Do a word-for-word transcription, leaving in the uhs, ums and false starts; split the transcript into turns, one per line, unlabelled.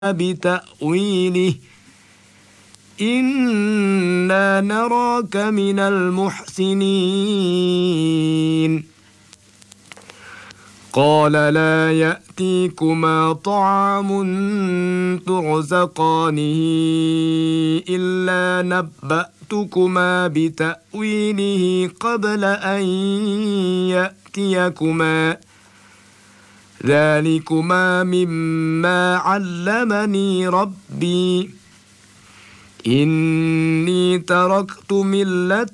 بتأويله إنا نراك من المحسنين قال لا يأتيكما طعام ترزقانه إلا نبأتكما بتأويله قبل أن يأتيكما ذلكما مما علمني ربي إني تركت ملة